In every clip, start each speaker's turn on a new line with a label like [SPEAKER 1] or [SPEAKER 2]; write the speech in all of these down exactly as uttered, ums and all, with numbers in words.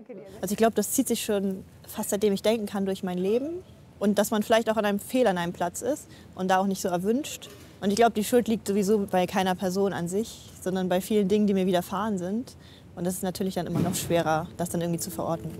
[SPEAKER 1] Danke dir. Also ich glaube, das zieht sich schon fast seitdem ich denken kann durch mein Leben. Und dass man vielleicht auch an einem Fehler an einem Platz ist und da auch nicht so erwünscht. Und ich glaube, die Schuld liegt sowieso bei keiner Person an sich, sondern bei vielen Dingen, die mir widerfahren sind. Und das ist natürlich dann immer noch schwerer, das dann irgendwie zu verorten.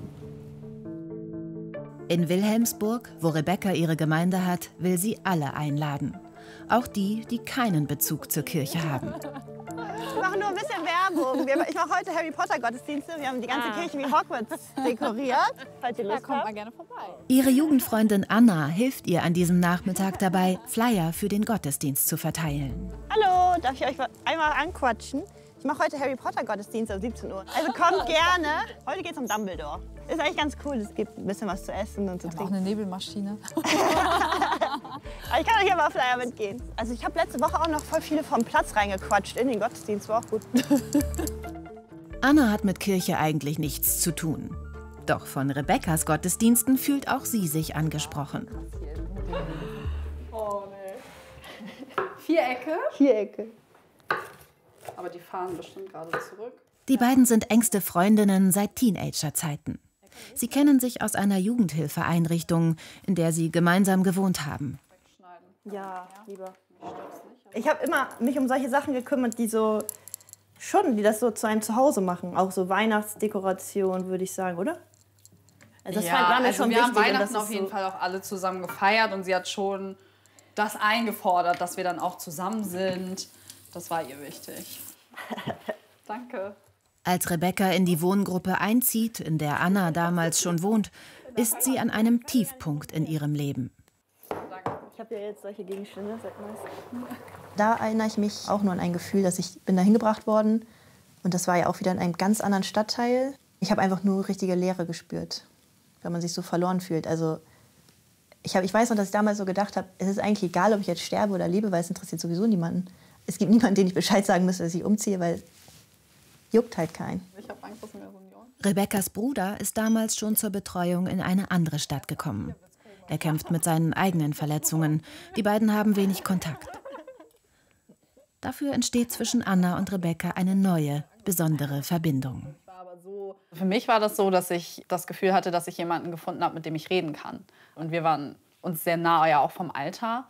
[SPEAKER 2] In Wilhelmsburg, wo Rebecca ihre Gemeinde hat, will sie alle einladen. Auch die, die keinen Bezug zur Kirche haben.
[SPEAKER 1] Wir machen nur ein bisschen Werbung. Ich mache heute Harry Potter Gottesdienste. Wir haben die ganze ah. Kirche wie Hogwarts dekoriert. Falls ihr Lust habt, kommt mal gerne vorbei.
[SPEAKER 2] Ihre Jugendfreundin Anna hilft ihr an diesem Nachmittag dabei, Flyer für den Gottesdienst zu verteilen.
[SPEAKER 1] Hallo, darf ich euch einmal anquatschen? Ich mache heute Harry Potter Gottesdienst um siebzehn Uhr. Also kommt gerne. Heute geht es um Dumbledore. Ist eigentlich ganz cool. Es gibt ein bisschen was zu essen und zu trinken.
[SPEAKER 3] Auch eine Nebelmaschine.
[SPEAKER 1] Aber ich kann euch hier mal Flyer mitgehen. Also ich habe letzte Woche auch noch voll viele vom Platz reingequatscht in den Gottesdienst. War auch gut.
[SPEAKER 2] Anna hat mit Kirche eigentlich nichts zu tun. Doch von Rebeccas Gottesdiensten fühlt auch sie sich angesprochen.
[SPEAKER 3] Oh nee. Vierecke?
[SPEAKER 1] Vierecke.
[SPEAKER 3] Aber die fahren bestimmt gerade zurück.
[SPEAKER 2] Die beiden sind engste Freundinnen seit Teenagerzeiten. Sie kennen sich aus einer Jugendhilfeeinrichtung, in der sie gemeinsam gewohnt haben.
[SPEAKER 1] Ja, lieber. Ich habe immer mich um solche Sachen gekümmert, die so schon, die das so zu einem Zuhause machen. Auch so Weihnachtsdekoration, würde ich sagen, oder?
[SPEAKER 3] Also das ja, war mir also schon wir wichtig. Wir haben Weihnachten auf jeden so Fall auch alle zusammen gefeiert und sie hat schon das eingefordert, dass wir dann auch zusammen sind. Das war ihr wichtig. Danke.
[SPEAKER 2] Als Rebecca in die Wohngruppe einzieht, in der Anna damals schon wohnt, ist sie an einem Tiefpunkt in ihrem Leben.
[SPEAKER 1] Ich habe ja jetzt solche Gegenstände seit neuestem. Da erinnere ich mich auch nur an ein Gefühl, dass ich bin da hingebracht worden. Und das war ja auch wieder in einem ganz anderen Stadtteil. Ich habe einfach nur richtige Leere gespürt, wenn man sich so verloren fühlt. Also ich, hab, ich weiß noch, dass ich damals so gedacht habe, es ist eigentlich egal, ob ich jetzt sterbe oder lebe, weil es interessiert sowieso niemanden. Es gibt niemanden, den ich Bescheid sagen müsste, dass ich umziehe, weil juckt halt keinen.
[SPEAKER 3] Ich habe Angst, dass mir so ein
[SPEAKER 2] Rebeccas Bruder ist damals schon zur Betreuung in eine andere Stadt gekommen. Er kämpft mit seinen eigenen Verletzungen. Die beiden haben wenig Kontakt. Dafür entsteht zwischen Anna und Rebecca eine neue, besondere Verbindung.
[SPEAKER 3] Für mich war das so, dass ich das Gefühl hatte, dass ich jemanden gefunden habe, mit dem ich reden kann. Und wir waren uns sehr nah, ja auch vom Alter.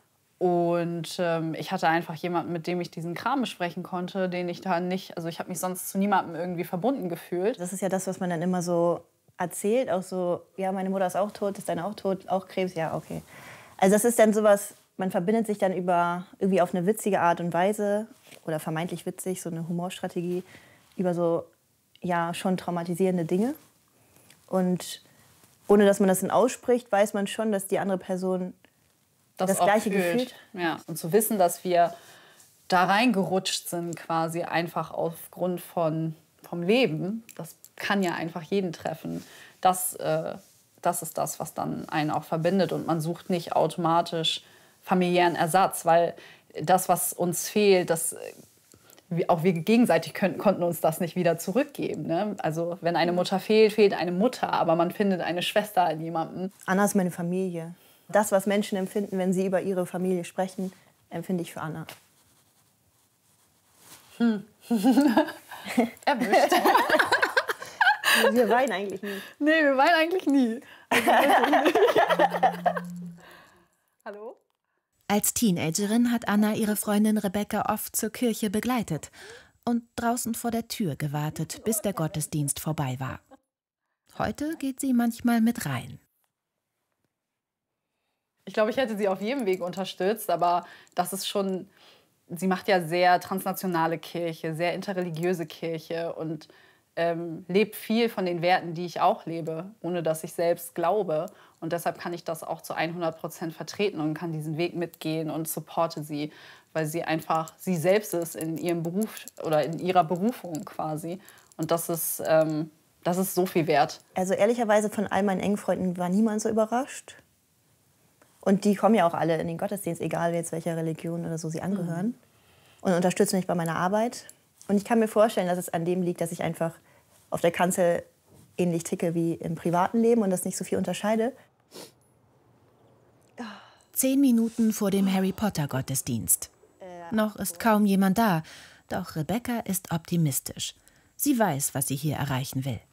[SPEAKER 3] Und ähm, ich hatte einfach jemanden, mit dem ich diesen Kram besprechen konnte, den ich da nicht, also ich habe mich sonst zu niemandem irgendwie verbunden gefühlt.
[SPEAKER 1] Das ist ja das, was man dann immer so erzählt, auch so, ja, meine Mutter ist auch tot, ist deine auch tot, auch Krebs, ja, okay. Also das ist dann sowas, man verbindet sich dann über, irgendwie auf eine witzige Art und Weise, oder vermeintlich witzig, so eine Humorstrategie, über so, ja, schon traumatisierende Dinge. Und ohne dass man das dann ausspricht, weiß man schon, dass die andere Person das, das gleiche Gefühl.
[SPEAKER 3] Ja. Und zu wissen, dass wir da reingerutscht sind, quasi einfach aufgrund von, vom Leben, das kann ja einfach jeden treffen. Das, äh, das ist das, was dann einen auch verbindet. Und man sucht nicht automatisch familiären Ersatz, weil das, was uns fehlt, das, auch wir gegenseitig könnten, konnten uns das nicht wieder zurückgeben. Ne? Also wenn eine Mutter fehlt, fehlt eine Mutter, aber man findet eine Schwester in jemandem.
[SPEAKER 1] Anna ist meine Familie. Das, was Menschen empfinden, wenn sie über ihre Familie sprechen, empfinde ich für Anna.
[SPEAKER 3] Hm. Erwischt.
[SPEAKER 1] Wir weinen eigentlich nie.
[SPEAKER 3] Nee, wir weinen eigentlich nie. Also Hallo?
[SPEAKER 2] Als Teenagerin hat Anna ihre Freundin Rebecca oft zur Kirche begleitet und draußen vor der Tür gewartet, bis der Gottesdienst vorbei war. Heute geht sie manchmal mit rein.
[SPEAKER 3] Ich glaube, ich hätte sie auf jedem Weg unterstützt, aber das ist schon, sie macht ja sehr transnationale Kirche, sehr interreligiöse Kirche und ähm, lebt viel von den Werten, die ich auch lebe, ohne dass ich selbst glaube. Und deshalb kann ich das auch zu hundert Prozent vertreten und kann diesen Weg mitgehen und supporte sie, weil sie einfach sie selbst ist in ihrem Beruf oder in ihrer Berufung quasi. Und das ist, ähm, das ist so viel wert.
[SPEAKER 1] Also ehrlicherweise von all meinen engen Freunden war niemand so überrascht. Und die kommen ja auch alle in den Gottesdienst, egal jetzt welcher Religion oder so sie angehören. Mhm. Und unterstützen mich bei meiner Arbeit. Und ich kann mir vorstellen, dass es an dem liegt, dass ich einfach auf der Kanzel ähnlich ticke wie im privaten Leben und das nicht so viel unterscheide.
[SPEAKER 2] Zehn Minuten vor dem Harry Potter Gottesdienst. Noch ist kaum jemand da, doch Rebecca ist optimistisch. Sie weiß, was sie hier erreichen will.